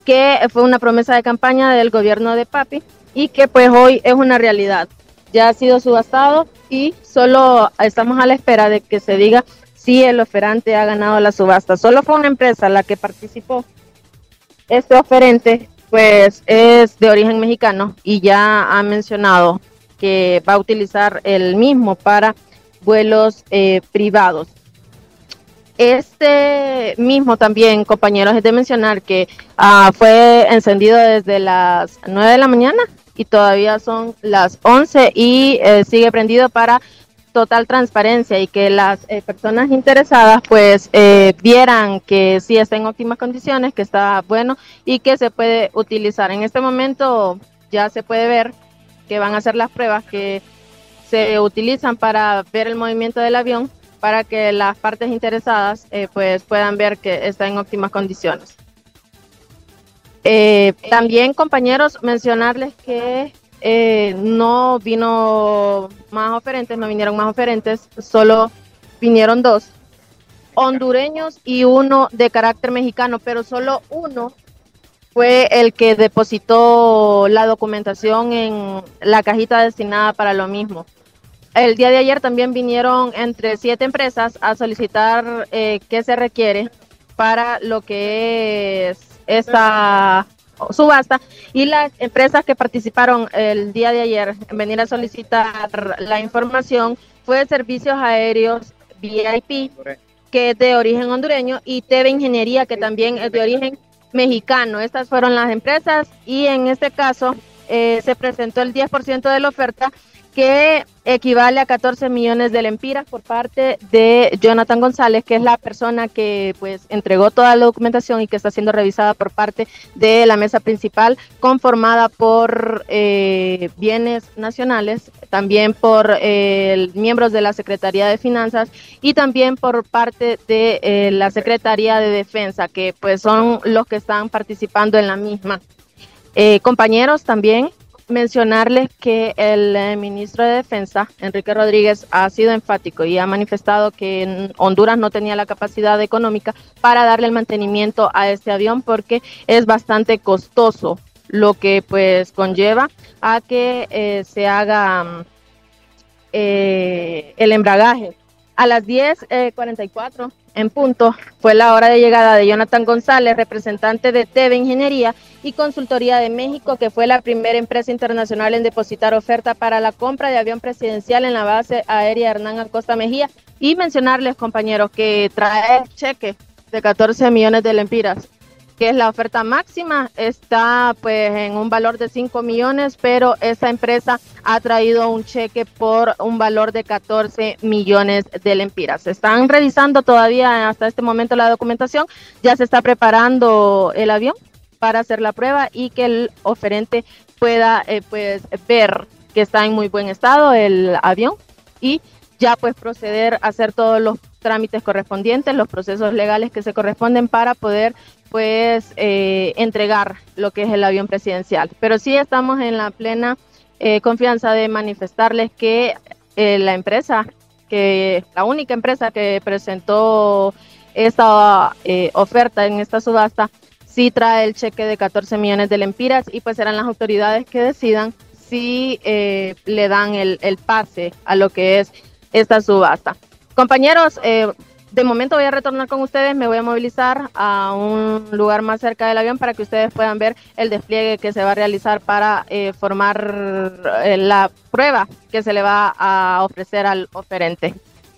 que fue una promesa de campaña del gobierno de Papi y que pues hoy es una realidad. Ya ha sido subastado y solo estamos a la espera de que se diga si el oferente ha ganado la subasta. Solo fue una empresa la que participó. Este oferente pues es de origen mexicano y ya ha mencionado que va a utilizar el mismo para vuelos privados. Este mismo también, compañeros, es de mencionar que fue encendido desde las 9 de la mañana y todavía son las 11 y sigue prendido para total transparencia y que las personas interesadas pues vieran que sí está en óptimas condiciones, que está bueno y que se puede utilizar. En este momento ya se puede ver que van a hacer las pruebas que se utilizan para ver el movimiento del avión para que las partes interesadas pues puedan ver que está en óptimas condiciones. También, compañeros, mencionarles que no vino más oferentes, no vinieron más oferentes, solo vinieron dos, hondureños y uno de carácter mexicano, pero solo uno fue el que depositó la documentación en la cajita destinada para lo mismo. El día de ayer también vinieron entre 7 empresas a solicitar qué se requiere para lo que es esta subasta y las empresas que participaron el día de ayer en venir a solicitar la información fue Servicios Aéreos VIP, que es de origen hondureño, y TV Ingeniería, que también es de origen mexicano. Estas fueron las empresas y en este caso se presentó el 10% de la oferta, que equivale a 14 millones de lempiras por parte de Jonathan González, que es la persona que pues entregó toda la documentación y que está siendo revisada por parte de la mesa principal, conformada por bienes nacionales, también por miembros de la Secretaría de Finanzas y también por parte de la Secretaría de Defensa, que pues son los que están participando en la misma. Compañeros, también mencionarles que el ministro de Defensa, Enrique Rodríguez, ha sido enfático y ha manifestado que Honduras no tenía la capacidad económica para darle el mantenimiento a este avión porque es bastante costoso, lo que pues conlleva a que se haga el embragaje. A las 10:44 en punto fue la hora de llegada de Jonathan González, representante de TV Ingeniería y Consultoría de México, que fue la primera empresa internacional en depositar oferta para la compra de avión presidencial en la base aérea Hernán Acosta Mejía. Y mencionarles, compañeros, que trae cheque de 14 millones de lempiras, que es la oferta máxima, está pues en un valor de 5 millones, pero esta empresa ha traído un cheque por un valor de 14 millones de lempiras. Están revisando todavía hasta este momento la documentación, ya se está preparando el avión para hacer la prueba y que el oferente pueda pues ver que está en muy buen estado el avión y ya pues proceder a hacer todos los trámites correspondientes, los procesos legales que se corresponden para poder pues entregar lo que es el avión presidencial. Pero sí estamos en la plena confianza de manifestarles que la empresa, que la única empresa que presentó esta oferta en esta subasta, sí trae el cheque de 14 millones de lempiras y pues serán las autoridades que decidan si le dan el pase a lo que es esta subasta. Compañeros, de momento voy a retornar con ustedes, me voy a movilizar a un lugar más cerca del avión para que ustedes puedan ver el despliegue que se va a realizar para formar la prueba que se le va a ofrecer al oferente.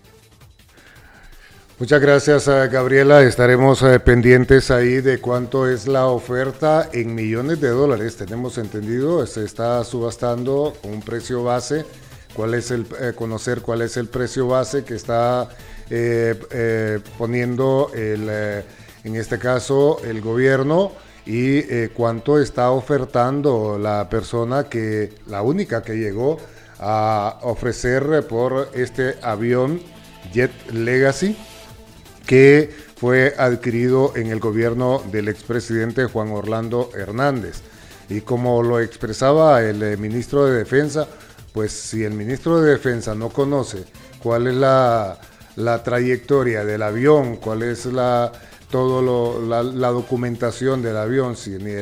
Muchas gracias, Gabriela. Estaremos pendientes ahí de cuánto es la oferta en millones de dólares. Tenemos entendido, se está subastando con un precio base. Conocer cuál es el precio base que está poniendo en este caso el gobierno y cuánto está ofertando la persona la única que llegó a ofrecer por este avión Jet Legacy, que fue adquirido en el gobierno del expresidente Juan Orlando Hernández. Y como lo expresaba el ministro de Defensa, pues si el ministro de Defensa no conoce cuál es la trayectoria del avión, cuál es todo la documentación del avión, si ni